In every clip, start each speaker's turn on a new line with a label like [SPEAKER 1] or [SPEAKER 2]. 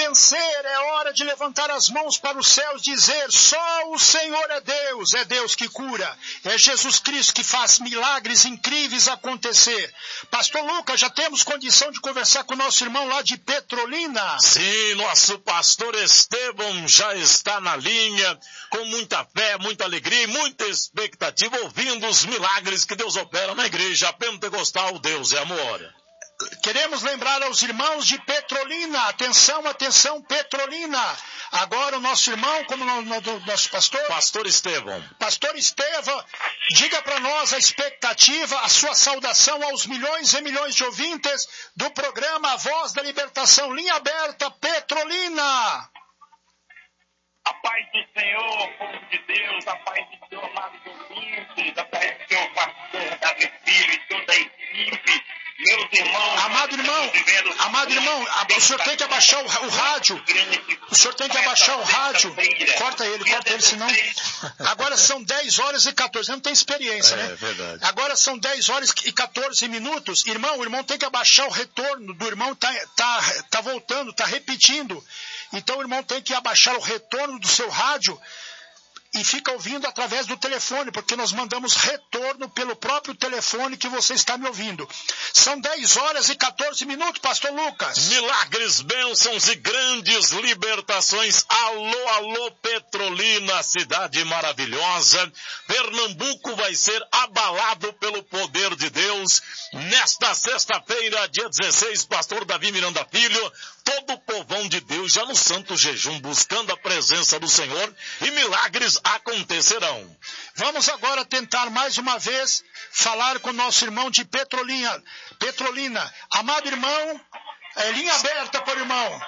[SPEAKER 1] vencer, é hora de levantar as mãos para os céus e dizer, só o Senhor é Deus que cura, é Jesus Cristo que faz milagres incríveis acontecer. Pastor Lucas, já temos condição de conversar com o nosso irmão lá de Petrolina?
[SPEAKER 2] Sim, nosso pastor Estevão já está na linha, com muita fé, muita alegria e muita expectativa, ouvindo os milagres que Deus opera na igreja pentecostal. Deus é amor.
[SPEAKER 1] Queremos lembrar aos irmãos de Petrolina, atenção, atenção, Petrolina. Agora o nosso irmão, como nosso pastor?
[SPEAKER 2] Pastor Estevão.
[SPEAKER 1] Pastor Estevão, diga para nós a expectativa, a sua saudação aos milhões e milhões de ouvintes do programa A Voz da Libertação, linha aberta, Petrolina.
[SPEAKER 3] A paz do Senhor, povo de Deus, a paz do Senhor, amados ouvintes, a paz do Senhor, pastor Davi Filho e toda a equipe. Meus irmãos,
[SPEAKER 1] amado irmão, o senhor tem que abaixar o rádio. O senhor tem que abaixar o rádio. Corta ele, senão... Agora são 10 horas e 14, não tem experiência, né?
[SPEAKER 2] É verdade.
[SPEAKER 1] Agora são 10 horas e 14 minutos. O irmão tem que abaixar o retorno do irmão, tá voltando, tá repetindo. Então o irmão tem que abaixar o retorno do seu rádio e fica ouvindo através do telefone, porque nós mandamos retorno pelo próprio telefone que você está me ouvindo. São 10 horas e 14 minutos, pastor Lucas.
[SPEAKER 2] Milagres, bênçãos e grandes libertações. Alô, alô, Petrolina, cidade maravilhosa. Pernambuco vai ser abalado pelo poder de Deus. Nesta sexta-feira, dia 16, pastor Davi Miranda Filho, todo o povão de Deus já no santo jejum, buscando a presença do Senhor, e milagres acontecerão.
[SPEAKER 1] Vamos agora tentar mais uma vez falar com o nosso irmão de Petrolina. Amado irmão, linha aberta para o irmão.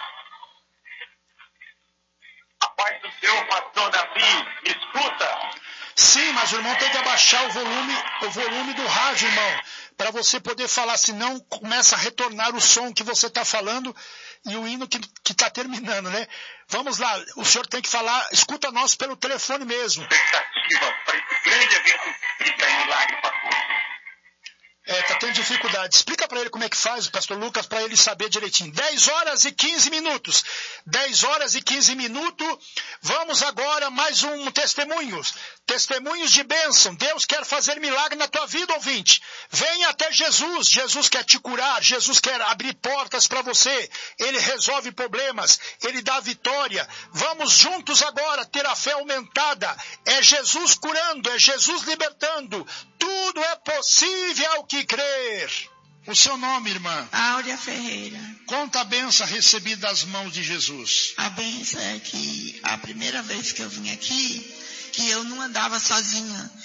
[SPEAKER 3] A paz do Senhor, pastor Davi, escuta.
[SPEAKER 1] Sim, mas o irmão tem que abaixar o volume do rádio, irmão, para você poder falar, senão começa a retornar o som que você está falando e o hino que está terminando, né? Vamos lá, o senhor tem que falar, escuta nós pelo telefone mesmo.
[SPEAKER 3] Expectativa para esse grande evento que em milagre, pastor.
[SPEAKER 1] Tá tendo dificuldade. Explica para ele como é que faz, pastor Lucas, para ele saber direitinho. 10 horas e 15 minutos. 10 horas e 15 minutos. Vamos agora mais um testemunhos. Testemunhos de bênção. Deus quer fazer milagre na tua vida, ouvinte. Venha até Jesus. Jesus quer te curar. Jesus quer abrir portas para você. Ele resolve problemas. Ele dá vitória. Vamos juntos agora ter a fé aumentada. É Jesus curando. É Jesus libertando. Tudo é possível ao que crer. O seu nome, irmã?
[SPEAKER 4] Áurea Ferreira.
[SPEAKER 1] Conta a bênção recebida das mãos de Jesus.
[SPEAKER 4] A bênção é que a primeira vez que eu vim aqui, que eu não andava sozinha.